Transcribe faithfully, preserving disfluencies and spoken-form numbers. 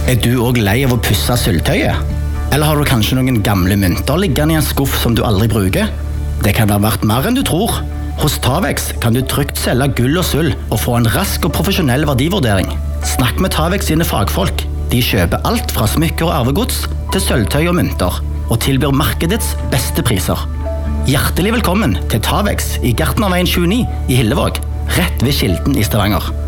Er du også lei av å pusse sølvtøyet? Eller har du kanskje noen gamle mynter liggende i en skuff som du aldri bruker? Det kan være verdt mer enn du tror. Hos Tavex kan du trygt selge gull og sølv og få en rask og profesjonell verdivurdering. Snakk med Tavex sine fagfolk. De kjøper alt fra smykker og arvegods til sølvtøy og mynter, og tilbyr markedets beste priser. Hjertelig velkommen til Tavex i Gartnerveien tjueni i Hillevåg, rett ved Kilden i Stavanger.